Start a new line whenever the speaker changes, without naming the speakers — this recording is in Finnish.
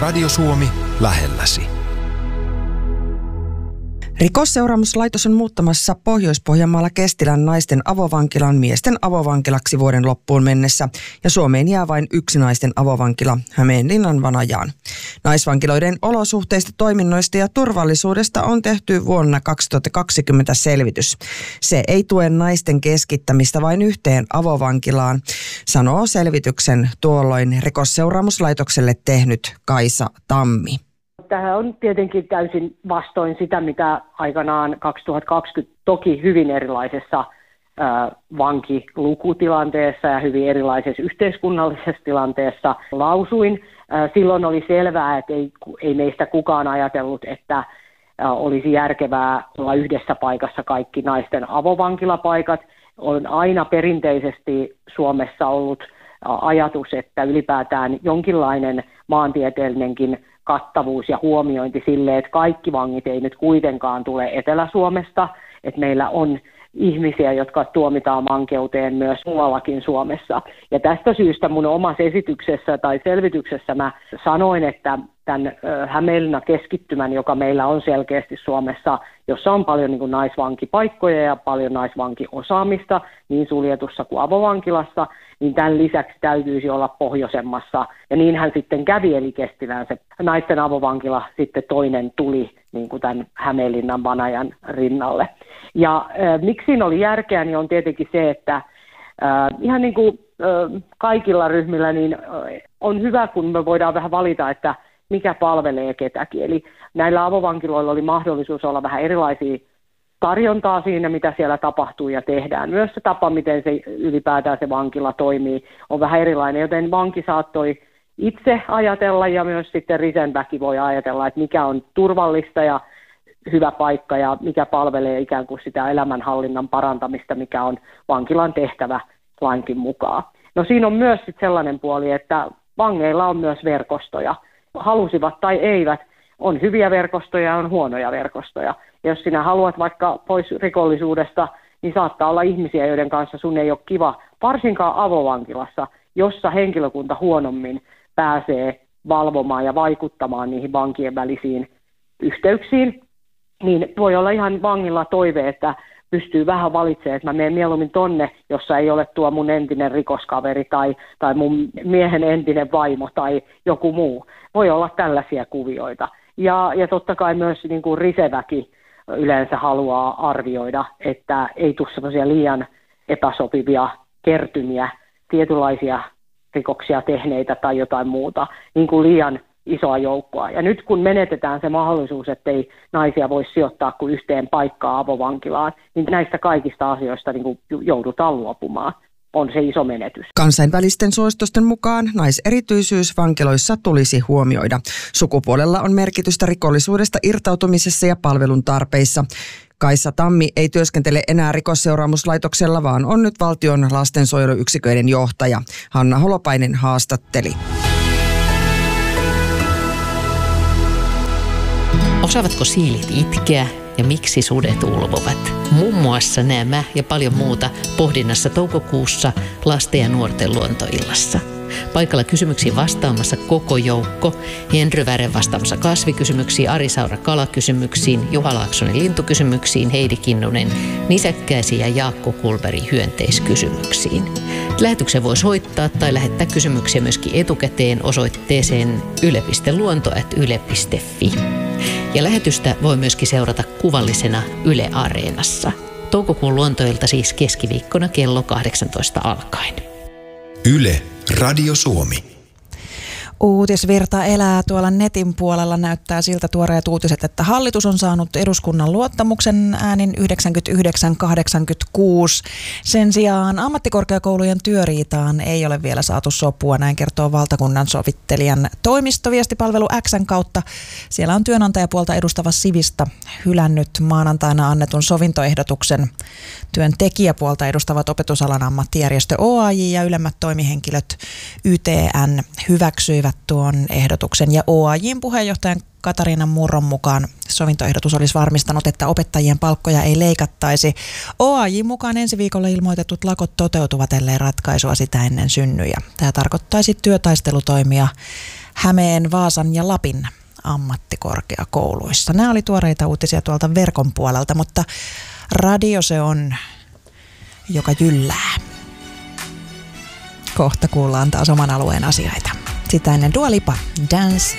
Radio Suomi lähelläsi.
Rikosseuraamuslaitos on muuttamassa Pohjois-Pohjanmaalla Kestilän naisten avovankilan miesten avovankilaksi vuoden loppuun mennessä, ja Suomeen jää vain yksi naisten avovankila Hämeenlinnan Vanajaan. Naisvankiloiden olosuhteista, toiminnoista ja turvallisuudesta on tehty vuonna 2020 selvitys. Se ei tue naisten keskittämistä vain yhteen avovankilaan, sanoo selvityksen tuolloin Rikosseuraamuslaitokselle tehnyt Kaisa Tammi.
Tämä on tietenkin täysin vastoin sitä, mitä aikanaan 2020 toki hyvin erilaisessa vankilukutilanteessa ja hyvin erilaisessa yhteiskunnallisessa tilanteessa lausuin. Silloin oli selvää, että ei meistä kukaan ajatellut, että olisi järkevää olla yhdessä paikassa kaikki naisten avovankilapaikat. On aina perinteisesti Suomessa ollut ajatus, että ylipäätään jonkinlainen maantieteellinenkin kattavuus ja huomiointi sille, että kaikki vangit ei nyt kuitenkaan tule Etelä-Suomesta, että meillä on ihmisiä, jotka tuomitaan vankeuteen myös muuallakin Suomessa. Ja tästä syystä mun omassa esityksessä tai selvityksessä mä sanoin, että tämän Hämeenlinnan keskittymän, joka meillä on selkeästi Suomessa, jossa on paljon niin kuin naisvankipaikkoja ja paljon naisvankiosaamista niin suljetussa kuin avovankilassa, niin tämän lisäksi täytyisi olla pohjoisemmassa. Ja niinhän sitten kävi, eli Kestilään se naisten avovankila sitten toinen tuli niin kuin tämän Hämeenlinnan Vanajan rinnalle. Ja miksi siinä oli järkeä, niin on tietenkin se, että ihan niin kuin kaikilla ryhmillä niin on hyvä, kun me voidaan vähän valita, että mikä palvelee ketäkin. Eli näillä avovankiloilla oli mahdollisuus olla vähän erilaisia tarjontaa siinä, mitä siellä tapahtuu ja tehdään. Myös se tapa, miten se ylipäätään se vankila toimii, on vähän erilainen, joten vanki saattoi itse ajatella ja myös sitten risenväki voi ajatella, että mikä on turvallista ja hyvä paikka ja mikä palvelee ikään kuin sitä elämänhallinnan parantamista, mikä on vankilan tehtävä lainkin mukaan. No siinä on myös sitten sellainen puoli, että vangeilla on myös verkostoja. Halusivat tai eivät, on hyviä verkostoja ja on huonoja verkostoja. Ja jos sinä haluat vaikka pois rikollisuudesta, niin saattaa olla ihmisiä, joiden kanssa sun ei ole kiva, varsinkaan avovankilassa, jossa henkilökunta huonommin pääsee valvomaan ja vaikuttamaan niihin vankien välisiin yhteyksiin. Niin voi olla ihan vangilla toive, että pystyy vähän valitsemaan, että mä menen mieluummin tonne, jossa ei ole tuo mun entinen rikoskaveri tai mun miehen entinen vaimo tai joku muu. Voi olla tällaisia kuvioita. Ja totta kai myös niin kuin riseväki yleensä haluaa arvioida, että ei tule sellaisia liian epäsopivia kertymiä, tietynlaisia rikoksia tehneitä tai jotain muuta, niin kuin liian isoa joukkoa. Ja nyt kun menetetään se mahdollisuus, ettei naisia voi sijoittaa kuin yhteen paikkaan avovankilaan, niin näistä kaikista asioista niin kuin joudutaan luopumaan. On se iso menetys.
Kansainvälisten suositusten mukaan naiserityisyys vankiloissa tulisi huomioida. Sukupuolella on merkitystä rikollisuudesta irtautumisessa ja palvelun tarpeissa. Kaisa Tammi ei työskentele enää Rikosseuraamuslaitoksella, vaan on nyt valtion lastensuojeluyksiköiden johtaja. Hanna Holopainen haastatteli.
Osaavatko siilit itkeä ja miksi sudet ulvovat? Muun muassa nämä ja paljon muuta pohdinnassa toukokuussa lasten ja nuorten luontoillassa. Paikalla kysymyksiin vastaamassa koko joukko. Henry Vären vastaamassa kasvikysymyksiin, Ari Saura kalakysymyksiin, Juha Laaksonen lintukysymyksiin, Heidi Kinnunen nisäkkäisiin ja Jaakko Kulberi hyönteiskysymyksiin. Lähetyksen voi soittaa tai lähettää kysymyksiä myöskin etukäteen osoitteeseen yle.luonto@yle.fi. Ja lähetystä voi myöskin seurata kuvallisena Yle Areenassa. Toukokuun luontoilta siis keskiviikkona kello 18 alkaen.
Yle Radio Suomi.
Uutisvirta elää tuolla netin puolella. Näyttää siltä tuoreet uutiset, että hallitus on saanut eduskunnan luottamuksen äänin 99-86. Sen sijaan ammattikorkeakoulujen työriitaan ei ole vielä saatu sopua, näin kertoo valtakunnan sovittelijan toimisto viestipalvelu X:n kautta. Siellä on työnantajapuolta edustava Sivista hylännyt maanantaina annetun sovintoehdotuksen. Työntekijäpuolta edustavat opetusalan ammattijärjestö OAJ ja ylemmät toimihenkilöt YTN hyväksyivät tuon ehdotuksen. Ja OAJ:n puheenjohtajan Katariina Murron mukaan sovintoehdotus olisi varmistanut, että opettajien palkkoja ei leikattaisi. OAJ:n mukaan ensi viikolla ilmoitetut lakot toteutuvat, ellei ratkaisua sitä ennen synny. Ja tämä tarkoittaisi työtaistelutoimia Hämeen, Vaasan ja Lapin ammattikorkeakouluissa. Nämä oli tuoreita uutisia tuolta verkon puolelta, mutta radio se on, joka jyllää. Kohta kuullaan taas oman alueen asioita. Sitä ennen Dua Lipa, Dance